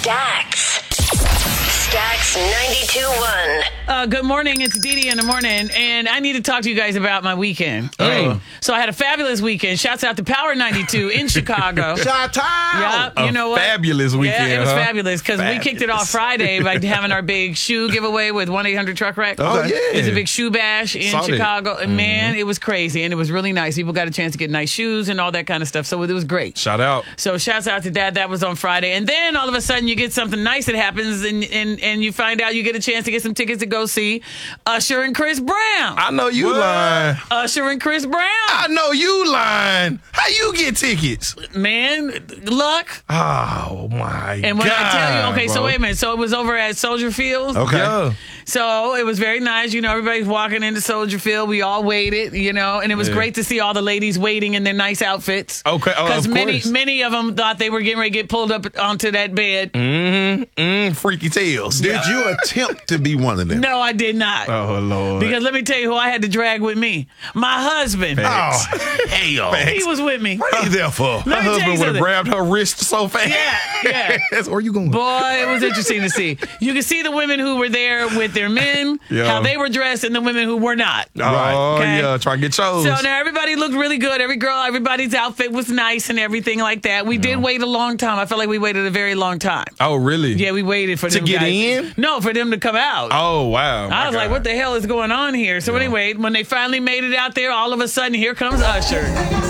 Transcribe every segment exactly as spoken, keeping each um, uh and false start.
Stacks. Stacks ninety-two point one. Uh, good morning. It's Dee Dee in the morning, and I need to talk to you guys about my weekend. Oh. Right? So I had a fabulous weekend. Shouts out to Power ninety-two in Chicago. Shout out! Yeah, you know what? Fabulous weekend. Yeah, it was huh? fabulous because we kicked it off Friday by having our big shoe giveaway with one eight hundred Truck Wreck. Oh, yeah. It's a big shoe bash in Saw that. Chicago. And man, it was crazy, and it was really nice. People got a chance to get nice shoes and all that kind of stuff, so it was great. Shout out. So shouts out to that. That was on Friday. And then all of a sudden you get something nice that happens and, and, and you find out you get a chance to get some tickets to go see Usher and Chris Brown. I know you What? lying. Usher and Chris Brown. I know you lying. How you get tickets? Man, luck. Oh my And when God, I tell you, okay, so bro. wait a minute. So it was over at Soldier Field. Okay. Yeah. So it was very nice. You know, everybody's walking into Soldier Field. We all waited, you know, and it was Yeah. great to see all the ladies waiting in their nice outfits. Okay, oh, Because of many, course. many of them thought they were getting ready to get pulled up onto that bed. Mm-hmm. Mm, freaky tales. Did you attempt to be one of them? No, I did not. Oh Lord. Because let me tell you who I had to drag with me. My husband. Oh, hell. He was with me. What are you there for? Let Her me tell you husband would have something. grabbed her wrist so fast. Yeah, yeah. That's where you going? Boy, it was interesting to see. You could see the women who were there with their men, Yeah. how they were dressed, and the women who were not. Oh Okay. yeah, try to get chose. So now everybody looked really good. Every girl, everybody's outfit was nice and everything like that. We did wait a long time. I felt like we waited a very long time. oh really? Yeah, we waited for To them get guys. in? No, for them to come out. Oh wow. I was like, what the hell is going on here? So anyway, when they finally made it out there, all of a sudden, here comes Usher.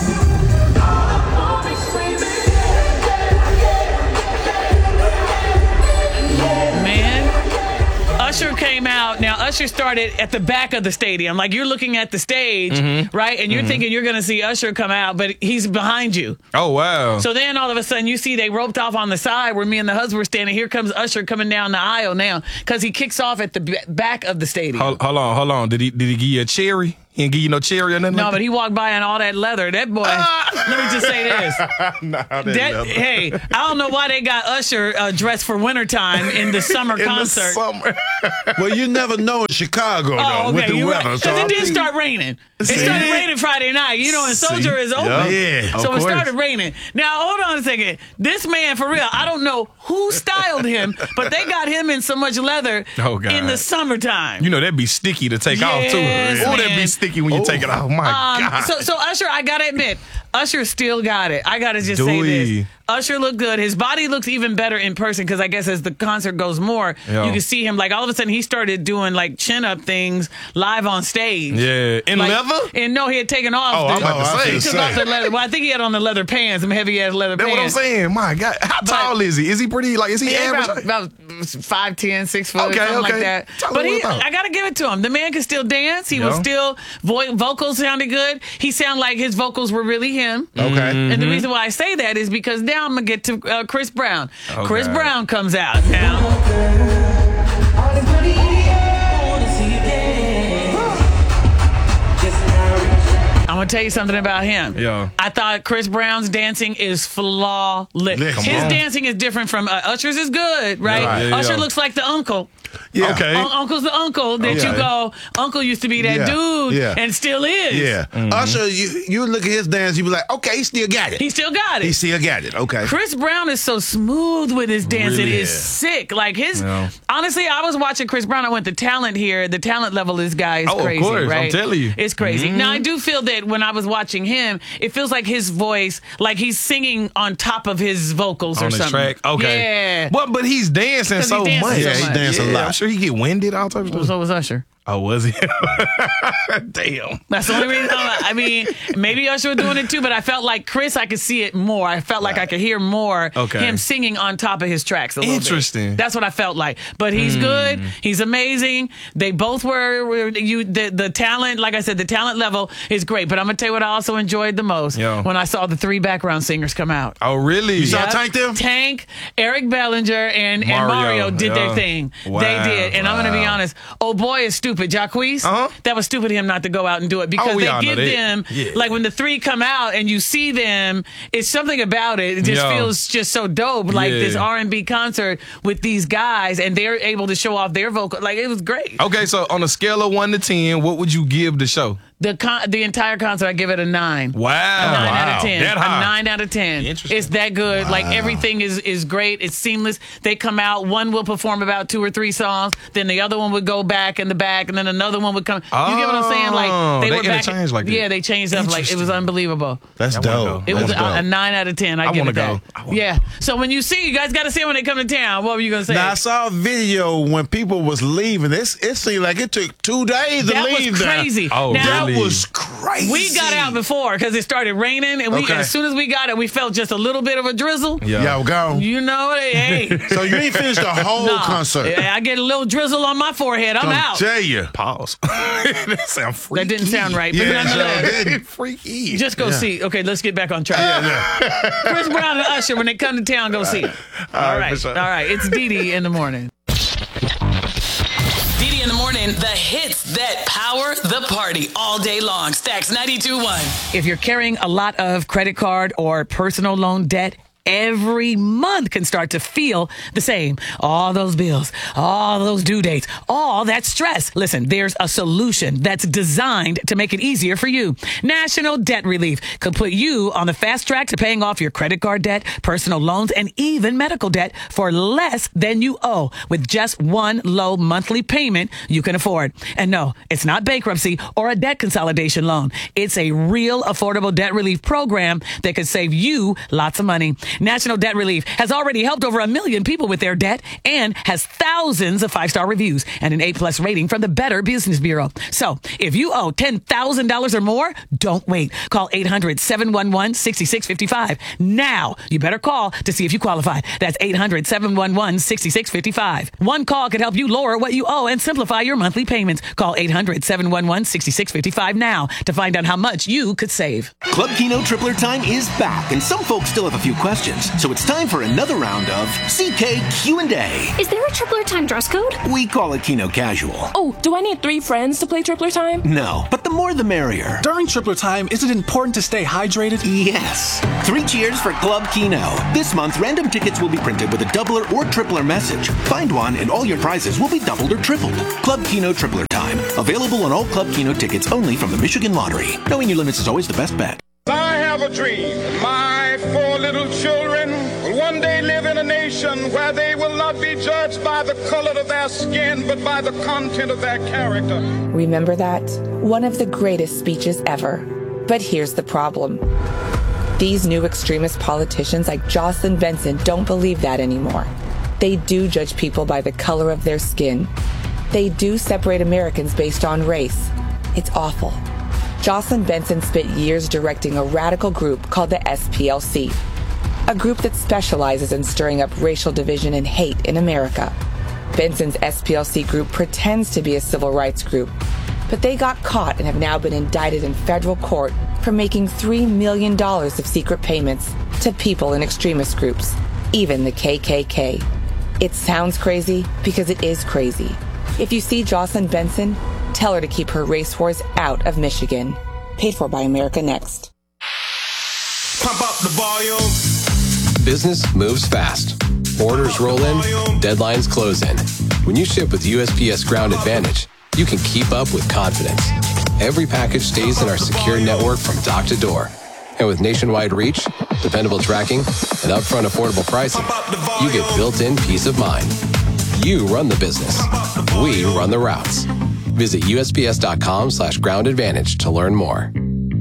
Man, Usher came out. Now, Usher started at the back of the stadium. Like, you're looking at the stage, right? And you're thinking you're going to see Usher come out, but he's behind you. Oh wow. So then all of a sudden you see they roped off on the side where me and the husband were standing. Here comes Usher coming down the aisle now because he kicks off at the b- back of the stadium. hold, hold on, hold on. Did he did he give you a cherry? He didn't give you no cherry or nothing? No, like but he walked by in all that leather. That boy, let me just say this. that? Nah, that That, leather. hey, I don't know why they got Usher uh, dressed for wintertime in the summer In concert. the summer. Well, you never know in Chicago, though, Oh, with okay, the you're right. weather. Because so it did I'm- start raining. It See? started raining Friday night. You know, and Soldier is open. Yeah. Yeah, So of it course. started raining. Now, hold on a second. This man, for real, I don't know who styled him, but they got him in so much leather Oh, God. in the summertime. You know that'd be sticky to take off too. Yes, Oh, that'd man. be sticky when you take it off. My Um, God. so, so Usher, I gotta admit, Usher still got it. I gotta just Do say he? this. Usher looked good. His body looks even better in person because I guess as the concert goes more, Yeah. you can see him. Like all of a sudden, he started doing like chin up things live on stage. yeah, in Like- leather. And no, he had taken off. Oh, the, I'm about Oh, I to was say. he took off the leather. Well, I think he had on the leather pants, some heavy ass leather That's what I'm pants. saying. My God, how tall is he? Is he pretty? Like, is he Yeah, average? about, about five ten, six foot, Okay, something like okay. that. Tell me But he, what about. I gotta give it to him. The man can still dance. He was Yeah. still vo- vocals sounded good. He sounded like his vocals were really him. Okay. And the reason why I say that is because now I'm gonna get to uh, Chris Brown. Oh, Chris God. Brown comes out now. I'm gonna tell you something about him. Yeah. I thought Chris Brown's dancing is flawless. Come His on. dancing is different from uh, Usher's. Is good, right? Right, yeah, Usher yeah. looks like the uncle. Yeah. Okay. Un- Uncle's the uncle that Okay. you go, Uncle used to be that Yeah. dude Yeah. and still is. Yeah. Usher, you, you look at his dance, you be like, okay, he still got it. He still got it. He still got it. Okay. Chris Brown is so smooth with his dancing. Really? It's sick. Like his, Yeah. honestly, I was watching Chris Brown. I went to talent here. The talent level of this guy is Oh, of crazy, course. I'm right? telling you. It's crazy. Now, I do feel that when I was watching him, it feels like his voice, like he's singing on top of his vocals or On the something. track. Okay. Yeah. Well, but he's dancing 'Cause so he's dancing much. so Yeah, he much. dance a Yeah, lot. I'm sure he get winded, all types of stuff. So was Usher. Oh, was he? Damn. That's the only reason. I'm, I mean, maybe Usher was doing it too, but I felt like Chris, I could see it more. I felt like I could hear more Okay. him singing on top of his tracks. A little bit. Interesting. That's what I felt like. But he's good. He's amazing. They both were. were you the the talent. Like I said, the talent level is great. But I'm gonna tell you what I also enjoyed the most Yeah. when I saw the three background singers come out. Oh, really? You saw Yep. Tank them? Tank, Eric Bellinger, and Mario, and Mario did their yeah. thing. Wow, They did, and I'm gonna be wow. honest. Oh boy, is stupid. Jacquees, Uh-huh. that was stupid of him not to go out and do it because Oh, we they all know give that. them Yeah. like when the three come out and you see them. It's something about it. It just Yeah. feels just so dope. Like Yeah. this R and B concert with these guys, and they're able to show off their vocal. Like it was great. Okay, so on a scale of one to ten, what would you give the show? The con- the entire concert, I give it a nine. Wow. A nine wow. out of ten. That a high. nine out of ten. Interesting. It's that good. Wow. Like everything is is great. It's seamless. They come out. One will perform about two or three songs. Then the other one would go back in the back, and then another one would come. Oh, you get what I'm saying? Like they were back. interchanged like that. Yeah, they changed up. Like it was unbelievable. That's I wanna dope. go. It was That's a, dope. a nine out of ten. I, I give wanna it that. go. I wanna Yeah. So when you see, you guys got to see them when they come to town. What were you gonna say? Now I saw a video when people was leaving. It's, it seemed like it took two days to that leave was there. crazy. Oh, now, That really? was crazy. we got out before because it started raining, and we Okay. as soon as we got it, we felt just a little bit of a drizzle. Yeah. Y'all gone. You know, hey. So you ain't finished the whole No. concert. Yeah, I get a little drizzle on my forehead. I'm I'm out. tell you. Pause. that sound freaky. That didn't sound right. But Yeah, nonetheless, so- freaky. just go Yeah. see. Okay, let's get back on track. Chris Brown and Usher, when they come to town, go see them. All right, right. for sure. All right. It's Dee Dee in the morning. Dee Dee in the morning, the hits that power the party all day long. Stacks ninety-two point one. If you're carrying a lot of credit card or personal loan debt, every month can start to feel the same. All those bills, all those due dates, all that stress. Listen, there's a solution that's designed to make it easier for you. National Debt Relief could put you on the fast track to paying off your credit card debt, personal loans, and even medical debt for less than you owe with just one low monthly payment you can afford. And no, it's not bankruptcy or a debt consolidation loan. It's a real affordable debt relief program that could save you lots of money. National Debt Relief has already helped over a million people with their debt and has thousands of five-star reviews and an A-plus rating from the Better Business Bureau. So if you owe ten thousand dollars or more, don't wait. Call eight hundred, seven one one, six six five five. Now, you better call to see if you qualify. That's eight hundred, seven one one, six six five five. One call could help you lower what you owe and simplify your monthly payments. Call eight hundred, seven one one, six six five five now to find out how much you could save. Club Kino Tripler Time is back, and some folks still have a few questions. So it's time for another round of C K Q and A. Is there a tripler time dress code? We call it Kino Casual. Oh, do I need three friends to play tripler time? No, but the more the merrier. During tripler time, is it important to stay hydrated? Yes. Three cheers for Club Kino. This month, random tickets will be printed with a doubler or tripler message. Find one and all your prizes will be doubled or tripled. Club Kino Tripler Time. Available on all Club Kino tickets only from the Michigan Lottery. Knowing your limits is always the best bet. I have a dream. My four little children will one day live in a nation where they will not be judged by the color of their skin, but by the content of their character. Remember that? One of the greatest speeches ever. But here's the problem. These new extremist politicians like Jocelyn Benson don't believe that anymore. They do judge people by the color of their skin. They do separate Americans based on race. It's awful. Jocelyn Benson spent years directing a radical group called the S P L C, a group that specializes in stirring up racial division and hate in America. Benson's S P L C group pretends to be a civil rights group, but they got caught and have now been indicted in federal court for making three million dollars of secret payments to people in extremist groups, even the K K K. It sounds crazy because it is crazy. If you see Jocelyn Benson, tell her to keep her race wars out of Michigan. Paid for by America Next. Pump up the volume. Business moves fast. Orders roll in, deadlines close in. When you ship with U S P S Ground Advantage, you can keep up with confidence. Every package stays in our secure network from dock to door. And with nationwide reach, dependable tracking, and upfront affordable pricing, you get built-in peace of mind. You run the business. We run the routes. Visit U S P S dot com slash ground advantage to learn more.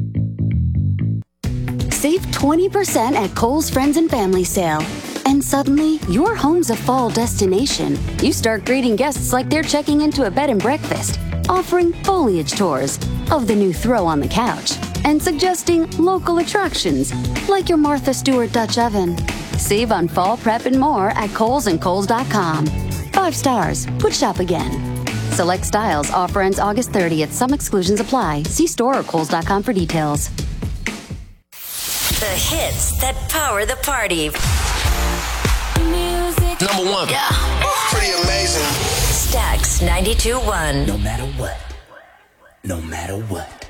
Save twenty percent at Kohl's Friends and Family Sale. And suddenly, your home's a fall destination. You start greeting guests like they're checking into a bed and breakfast, offering foliage tours of the new throw on the couch, and suggesting local attractions like your Martha Stewart Dutch oven. Save on fall prep and more at Kohl's and Kohl's dot com. Five stars. Would shop again. Select styles. Offer ends August thirtieth. Some exclusions apply. See store or Kohl's dot com for details. The hits that power the party. Music. Number one. Yeah. Pretty amazing. Stacks ninety-two point one. No matter what. No matter what.